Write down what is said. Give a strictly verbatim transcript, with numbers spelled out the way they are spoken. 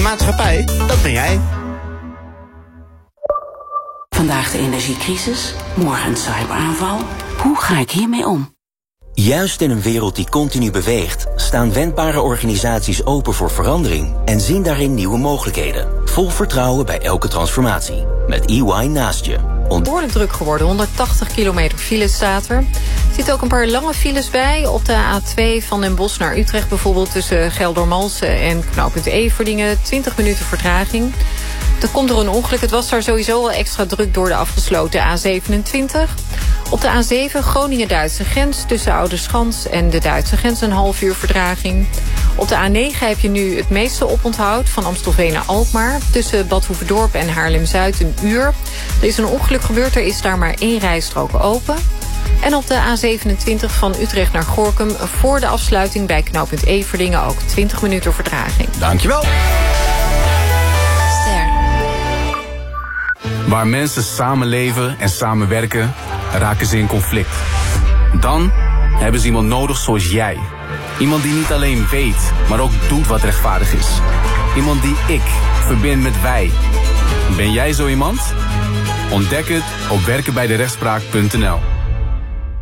maatschappij, dat ben jij. Vandaag de energiecrisis, morgen een cyberaanval. Hoe ga ik hiermee om? Juist in een wereld die continu beweegt, staan wendbare organisaties open voor verandering en zien daarin nieuwe mogelijkheden. Vol vertrouwen bij elke transformatie. Met E Y naast je. Ont- Behoorlijk druk geworden, honderdtachtig kilometer file staat er. Er zitten ook een paar lange files bij. Op de A twee van Den Bosch naar Utrecht bijvoorbeeld tussen Geldermalsen en knooppunt Everdingen. twintig minuten vertraging. Dat komt door een ongeluk. Het was daar sowieso al extra druk door de afgesloten A zevenentwintig. Op de A zeven Groningen-Duitse grens tussen Oudeschans en de Duitse grens een half uur vertraging. Op de A negen heb je nu het meeste oponthoud van Amstelveen naar Alkmaar. Tussen Bad Hoeverdorp en Haarlem-Zuid een uur. Er is een ongeluk gebeurd, er is daar maar één rijstrook open. En op de A zevenentwintig van Utrecht naar Gorinchem voor de afsluiting bij knooppunt Everdingen ook twintig minuten vertraging. Dankjewel. Waar mensen samenleven en samenwerken, raken ze in conflict. Dan hebben ze iemand nodig zoals jij. Iemand die niet alleen weet, maar ook doet wat rechtvaardig is. Iemand die ik verbind met wij. Ben jij zo iemand? Ontdek het op werken bij de rechtspraak punt n l.